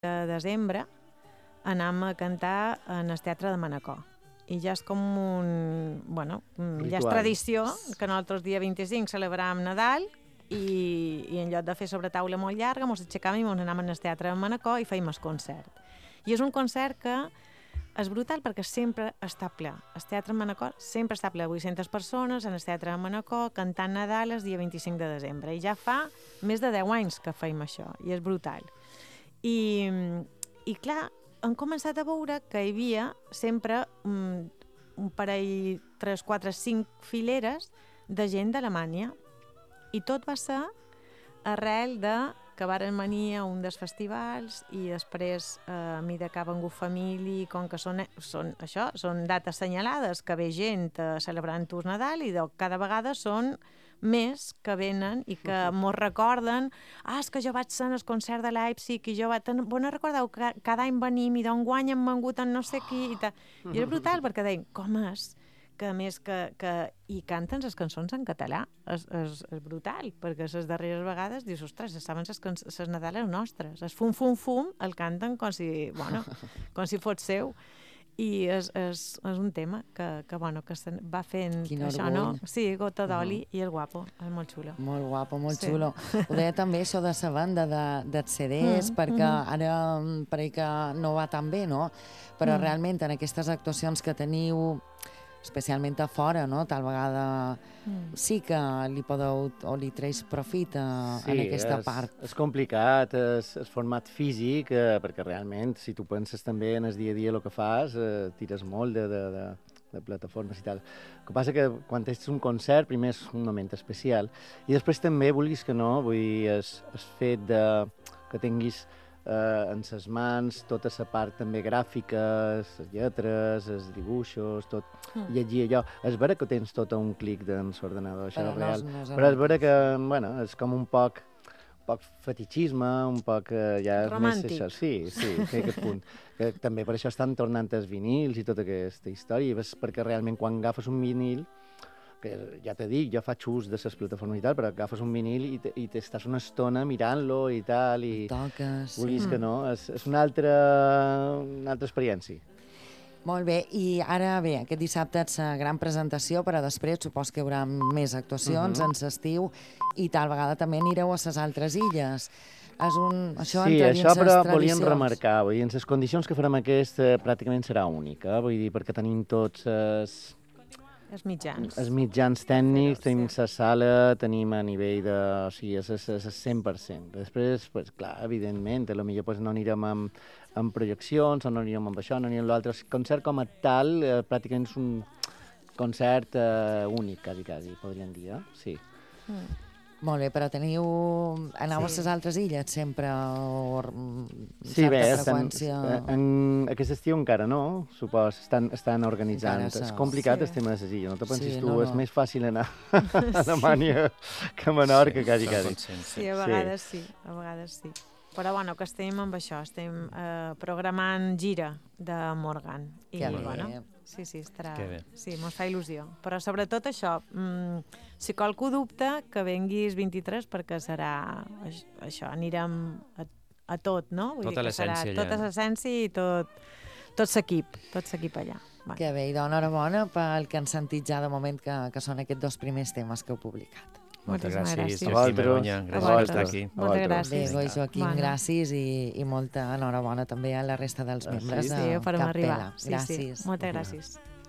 de desembre anam a cantar en el Teatre de Manacor. I ja és com un... Bueno, ja és tradició que nosaltres dia 25 celebràvem Nadal i en lloc de fer sobre taula molt llarga ens aixecàvem i ens anàvem al Teatre de Manacor i fèiem el concert. I és un concert que és brutal perquè sempre està ple. El Teatre de Manacor sempre està ple, 800 persones en el Teatre de Manacor cantant Nadal el dia 25 de desembre. I ja fa més de 10 anys que fèiem això i és brutal. I clar, hem començat a veure que hi havia sempre un parell, 3, 4, 5 fileres de gent d'Alemanya. I tot va ser arrel de que varen venir a un dels festivals i després a mida que ha vengut família, com que són dates assenyalades, que ve gent celebrant el Nadal i cada vegada són més que venen i que mos recorden és que jo vaig ser en el concert de Leipzig i jo vaig... Vos no recordeu que cada any venim i d'enguany hem vengut en no sé qui i era brutal perquè deien, com és? Que a més i canten les cançons en català, és brutal, perquè les darreres vegades dius, ostres, saben les Nadales nostres, el fum, fum, fum, el canten com si fos seu. I és un tema que va fent això, no? Sí, gota d'oli i és guapo, és molt xulo. Molt guapo, molt xulo. Ho deia també això de la banda dels CDs, perquè ara pareix que no va tan bé, no? Però realment en aquestes actuacions que teniu, especialment a fora, no? Tal vegada sí que li podeu o li treus profit en aquesta part. És complicat, el format físic, perquè realment, si tu penses també en el dia a dia el que fas, tires molt de plataformes i tal. El que passa que quan tens un concert, primer és un moment especial, i després també, vulguis que no, vull dir, el fet que tinguis en ses mans, tota la part també gràfica, les lletres, els dibuixos, tot, llegir allò. És vera que tens tot a un clic dins l'ordenador, això és real, però és vera que, bueno, és com un poc fetichisme, un poc ja és romàntic. Més això. Sí, aquest punt. Que també per això estan tornant els vinils i tota aquesta història, perquè realment quan agafes un vinil, que ja t'he dit, jo faig ús de les plataformes i tal, però agafes un vinil i t'estàs una estona mirant-lo i tal, i toques. Vulguis que no, és una altra experiència. Molt bé, i ara bé, aquest dissabte és la gran presentació, però després supos que hi haurà més actuacions en l'estiu i tal vegada també anireu a les altres illes. Això sí, això però volíem remarcar, vull dir, en les condicions que farem pràcticament serà única, vull dir, perquè tenim tots els mitjans. Els mitjans tècnics, tenim la sala, tenim a nivell de... O sigui, és 100%. Després, pues, clar, evidentment, potser pues, no anirem amb projeccions, no anirem amb això, no anirem amb l'altre. El concert com a tal, pràcticament és un concert únic, quasi, podríem dir, sí. Molt bé, però aneu a les altres illes sempre o sí, bé, freqüència... Aquest estiu encara no, supos, estan organitzant. És complicat el tema de les illes, no te pensis tu, és més fàcil anar a Alemanya que a Menorca, quasi. Sí, a vegades sí. Però bueno, que estem amb això, estem programant gira de Morgan. I bueno, sí, estarà... Sí, mos fa il·lusió. Però sobretot això, si qualcú dubta, que vengui el 23 perquè serà això, anirem a tot, no? Tota l'essència allà. Tota l'essència i tot l'equip allà. Que bé, i enhorabona pel que han sentit ja de moment que són aquests 2 primers temes que heu publicat. Moltes gràcies, Joaquim i Begoña. Gràcies per estar aquí. Moltes gràcies. Bé, Joaquim, gràcies i molta enhorabona també a la resta dels membres de Capella. Gràcies. Moltes gràcies.